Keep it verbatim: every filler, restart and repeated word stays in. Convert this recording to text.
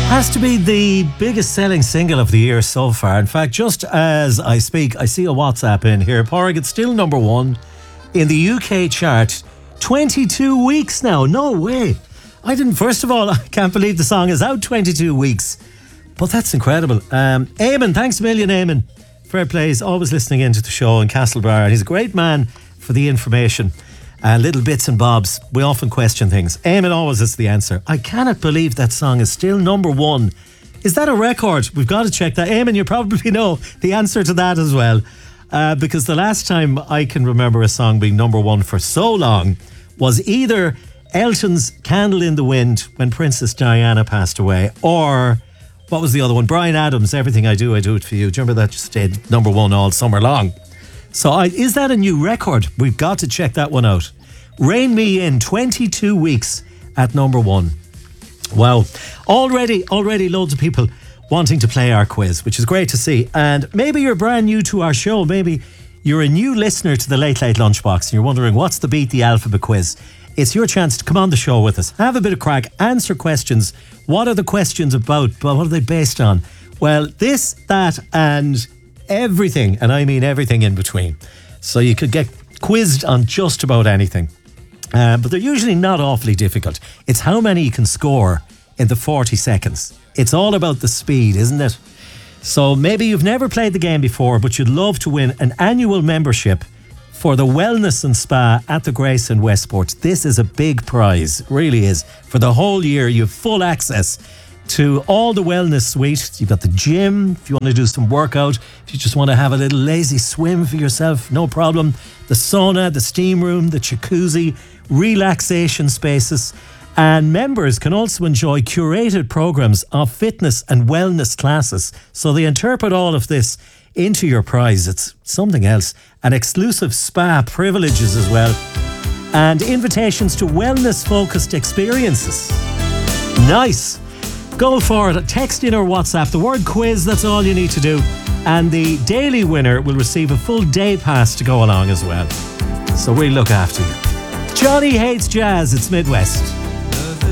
Has to be the biggest selling single of the year so far. In fact, just as I speak, I see a WhatsApp in here. Porrig, it's still number one in the U K chart. twenty-two weeks now. No way. I didn't, first of all, I can't believe the song is out twenty-two weeks. But that's incredible. Um, Eamon, thanks a million, Eamon. Fair play. He's always listening into the show in Castlebar. And he's a great man for the information. Uh, little bits and bobs. We often question things. Eamon always is the answer. I cannot believe that song is still number one. Is that a record? We've got to check that. Eamon, you probably know the answer to that as well. Uh, because the last time I can remember a song being number one for so long was either Elton's Candle in the Wind when Princess Diana passed away, or what was the other one? Bryan Adams, Everything I Do, I Do It For You. Do you remember that just stayed number one all summer long? So I, is that a new record? We've got to check that one out. Rein Me In, twenty-two weeks at number one. Wow. Already, already loads of people wanting to play our quiz, which is great to see. And maybe you're brand new to our show. Maybe you're a new listener to the Late Late Lunchbox and you're wondering, what's the Beat the Alphabet quiz? It's your chance to come on the show with us. Have a bit of crack, answer questions. What are the questions about? What are they based on? Well, this, that, and everything, and I mean everything in between. So you could get quizzed on just about anything. Uh, but they're usually not awfully difficult. It's how many you can score in the forty seconds. It's all about the speed, isn't it? So maybe you've never played the game before, but you'd love to win an annual membership for the Wellness and Spa at the Grace in Westport. This is a big prize, it really is. For the whole year, you have full access to all the wellness suite. You've got the gym if you want to do some workout. If you just want to have a little lazy swim for yourself, no problem. The sauna, the steam room, the jacuzzi, relaxation spaces. And members can also enjoy curated programs of fitness and wellness classes. So they interpret all of this into your prize. It's something else. And exclusive spa privileges as well. And invitations to wellness-focused experiences. Nice. Go for it. Text in or WhatsApp the word quiz. That's all you need to do. And the daily winner will receive a full day pass to go along as well. So we look after you. Johnny Hates Jazz. It's Midwest.